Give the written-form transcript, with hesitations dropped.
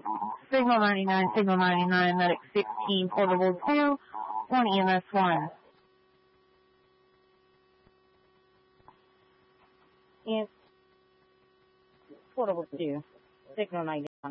Signal 99, medic 16, portable 2, 1 EMS 1. Yes, portable 2, signal 99.